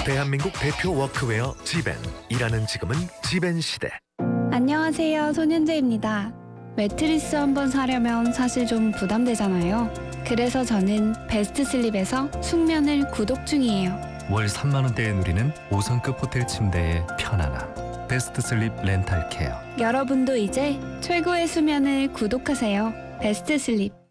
대한민국 대표 워크웨어 지벤. 일하는 지금은 지벤 시대. 안녕하세요, 손현재입니다. 매트리스 한번 사려면 사실 좀 부담되잖아요. 그래서 저는 베스트 슬립에서 숙면을 구독 중이에요. 월 3만 원대에 누리는 5성급 호텔 침대의 편안함. 베스트 슬립 렌탈 케어. 여러분도 이제 최고의 수면을 구독하세요. 베스트 슬립.